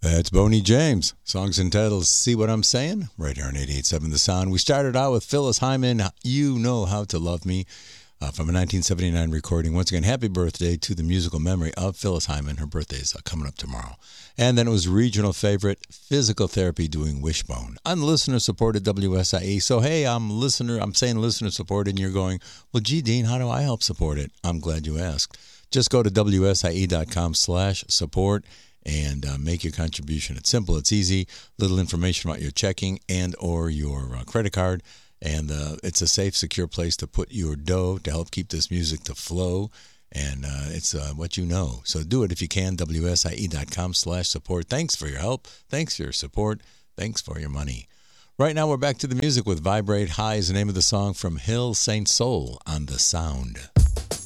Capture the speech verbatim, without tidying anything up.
That's Boney James. Songs entitled See What I'm Saying? Right here on eighty-eight point seven The Sound. We started out with Phyllis Hyman, You Know How to Love Me, uh, from a nineteen seventy-nine recording. Once again, happy birthday to the musical memory of Phyllis Hyman. Her birthday is uh, coming up tomorrow. And then it was regional favorite, Physical Therapy, doing Wishbone on listener-supported W S I E. So, hey, I'm listener. I'm saying listener-supported, and you're going, well, gee, Dean, how do I help support it? I'm glad you asked. Just go to W S I E dot com slash support and uh, make your contribution. It's simple. It's easy. Little information about your checking and or your uh, credit card. And uh, it's a safe, secure place to put your dough to help keep this music to flow. And uh, it's uh, what you know. So do it if you can. W S I E dot com slash support. Thanks for your help. Thanks for your support. Thanks for your money. Right now we're back to the music with Vibrate High is the name of the song from Hill Saint Soul on The Sound.